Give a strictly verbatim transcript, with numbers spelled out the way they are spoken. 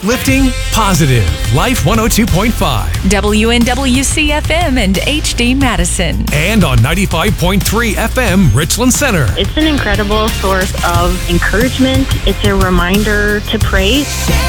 Lifting positive. Life one oh two point five. W N W C F M and H D Madison. And on ninety-five point three F M Richland Center. It's an incredible source of encouragement. It's a reminder to pray.